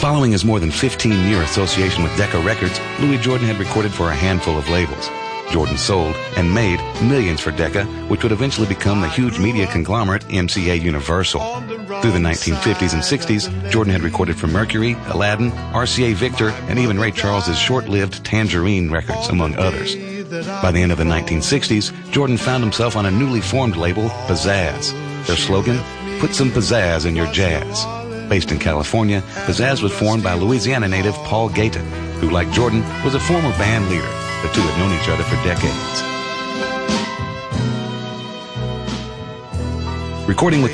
Following his more than 15-year association with Decca Records, Louis Jordan had recorded for a handful of labels. Jordan sold and made millions for Decca, which would eventually become the huge media conglomerate MCA Universal. Through the 1950s and 60s, Jordan had recorded for Mercury, Aladdin, RCA Victor, and even Ray Charles's short-lived Tangerine Records, among others. By the end of the 1960s, Jordan found himself on a newly formed label, Pizzazz. Their slogan, "Put some pizzazz in your jazz." Based in California, Pizzazz was formed by Louisiana native Paul Gayton, who, like Jordan, was a former band leader. The two had known each other for decades. Recording with